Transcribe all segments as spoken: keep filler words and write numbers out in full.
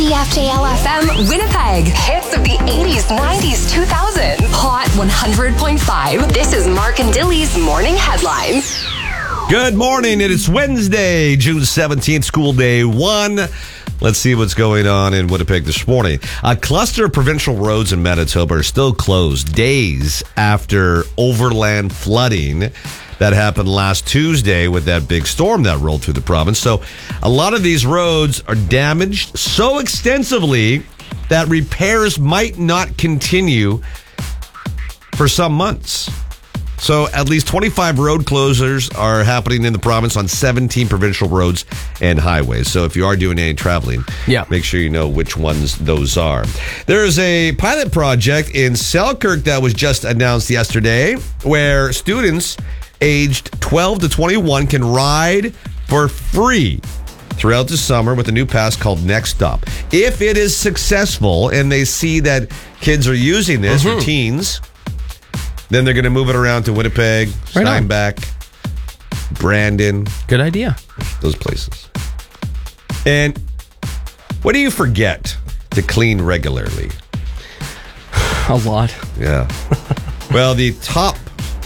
C F J L F M Winnipeg. Hits of the eighties, nineties, two thousands. Hot one hundred point five. This is Mark and Dilly's Morning Headlines. Good morning. It is Wednesday, June seventeenth, school day one. Let's see what's going on in Winnipeg this morning. A cluster of provincial roads in Manitoba are still closed days after overland flooding that happened last Tuesday with that big storm that rolled through the province. So a lot of these roads are damaged so extensively that repairs might not continue for some months. So at least twenty-five road closures are happening in the province on seventeen provincial roads and highways. So if you are doing any traveling, yeah. make sure you know which ones those are. There is a pilot project in Selkirk that was just announced yesterday where students aged twelve to twenty-one can ride for free throughout the summer with a new pass called Next Stop. If it is successful and they see that kids are using this, mm-hmm. or teens, then they're going to move it around to Winnipeg, right Steinbach, Brandon. Good idea. Those places. And what do you forget to clean regularly? A lot. Yeah. Well, the top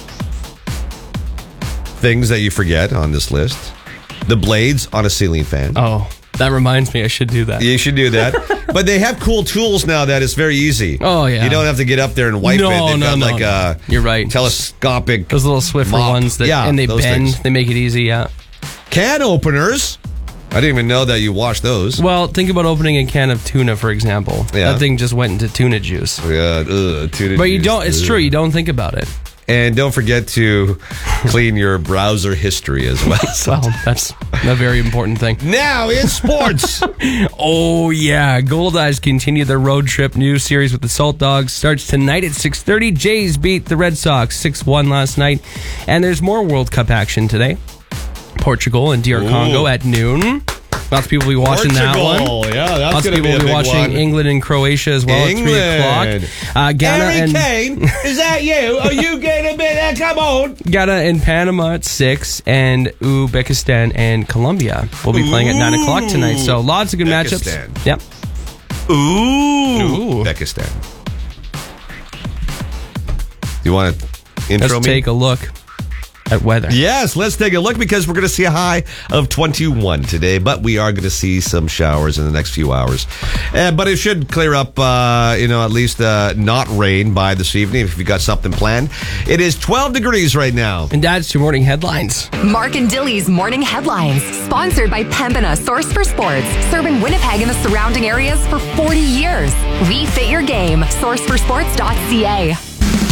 things that you forget on this list: the blades on a ceiling fan. Oh, that reminds me, I should do that. You should do that. But they have cool tools now that it's very easy. Oh, yeah. You don't have to get up there and wipe no, it. They've no, got no, like no. a You're right. telescopic Those little Swiffer mop. ones that, yeah, and they bend. Things. They make it easy, yeah. Can openers. I didn't even know that you wash those. Well, think about opening a can of tuna, for example. Yeah. That thing just went into tuna juice. Yeah, ugh, tuna But you juice. don't, it's Ugh. true, you don't think about it. And don't forget to clean your browser history as well. Well, that's a very important thing. Now in sports. Oh, yeah. Goldeyes continue their road trip. New series with the Salt Dogs starts tonight at six thirty. Jays beat the Red Sox six one last night. And there's more World Cup action today. Portugal and D R Congo at noon. Lots of people will be watching Portugal. that one. Yeah, that's Lots of going to people be a will be big watching one. England and Croatia as well England. at three o'clock. Uh, Ghana Harry and Kane, is that you? Are you getting a bit? Uh, come on. Ghana and Panama at six, and Uzbekistan and Colombia will be playing at nine o'clock tonight. So lots of good Uzbekistan. matchups. Yep. Ooh. Ooh. Uzbekistan. Do you want to intro Let's me? take a look at weather. Yes, let's take a look because we're going to see a high of twenty-one today, but we are going to see some showers in the next few hours. Uh, but it should clear up, uh, you know, at least uh, not rain by this evening if you got something planned. It is twelve degrees right now. And that's your morning headlines. Mark and Dilly's Morning Headlines. Sponsored by Pembina, source for sports. Serving Winnipeg and the surrounding areas for forty years. We fit your game. source for sports dot c a.